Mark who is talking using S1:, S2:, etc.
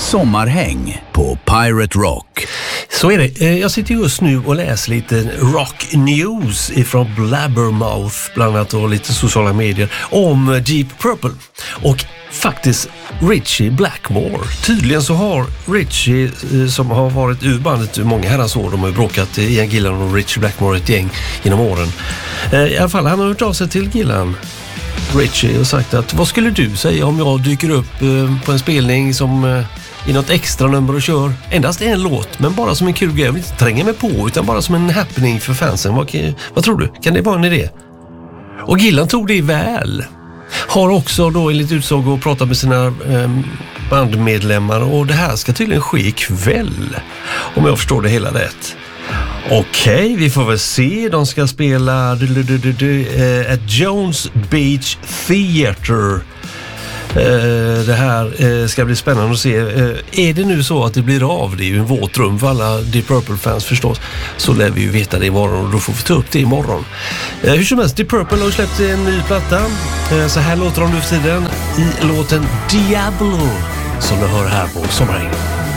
S1: sommarhäng på Pirate Rock.
S2: Så är det. Jag sitter just nu och läser lite rock news ifrån Blabbermouth bland annat och lite sociala medier om Deep Purple. Och faktiskt Ritchie Blackmore. Tydligen så har Ritchie som har varit ur bandet i många herrans år, de har ju bråkat Ian Gillan och Ritchie Blackmore ett gäng genom åren. I alla fall, han har hört av sig till Gillan, Ritchie, och sagt att vad skulle du säga om jag dyker upp på en spelning som i något extra nummer och kör endast en låt, men bara som en kul grej. Jag vill inte tränga mig på utan bara som en happening för fansen. Vad tror du? Kan det vara en idé? Och Gillan tog det väl. Har också då enligt utsago och pratat med sina bandmedlemmar, och det här ska tydligen ske ikväll om jag förstår det hela rätt. Okej, vi får väl se. De ska spela at Jones Beach Theatre. Det här ska bli spännande att se. Är det nu så att det blir av, det är ju en våt dröm för alla Deep Purple-fans förstås, så lär vi ju veta det imorgon och då får vi ta upp det imorgon. Hur som helst, Deep Purple har släppt en ny platta. Så här låter de nu för tiden i låten Diablo som du hör här på Sommarhäng.